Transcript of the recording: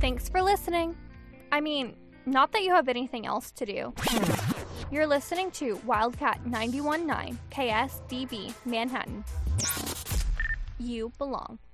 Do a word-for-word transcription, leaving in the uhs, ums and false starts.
Thanks for listening. I mean, not that you have anything else to do. You're listening to Wildcat ninety-one point nine K S D B Manhattan. You belong.